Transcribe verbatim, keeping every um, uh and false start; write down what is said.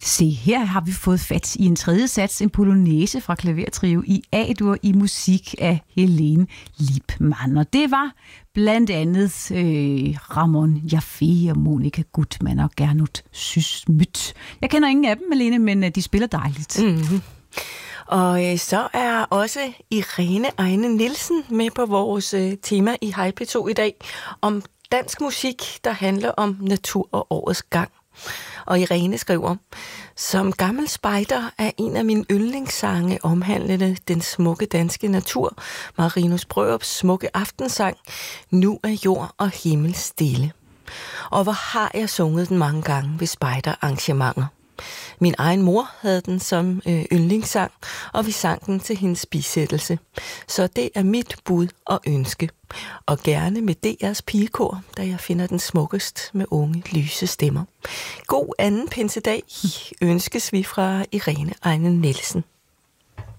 Se, her har vi fået fat i en tredje sats, en polonaise fra klavertrio i A-dur i musik af Helene Lipmann. Og det var blandt andet øh, Ramon Jaffe og Monika Gutmann og Gernot Sysmyt. Jeg kender ingen af dem, Malene, men de spiller dejligt. Mm-hmm. Og øh, så er også Irene Ejne Nielsen med på vores øh, tema i Hej P to i dag om dansk musik, der handler om natur og årets gang. Og Irene skriver, som gammel spejder er en af mine yndlingssange omhandlende den smukke danske natur, Marinus Brørups smukke aftensang, Nu er jord og himmel stille. Og hvor har jeg sunget den mange gange ved spejderarrangementer. Min egen mor havde den som øh, yndlingssang, og vi sang den til hendes bisættelse. Så det er mit bud og ønske. Og gerne med D R's pigekor, da jeg finder den smukkest med unge, lyse stemmer. God anden pinsedag ønskes vi fra Irene Ejne Nielsen.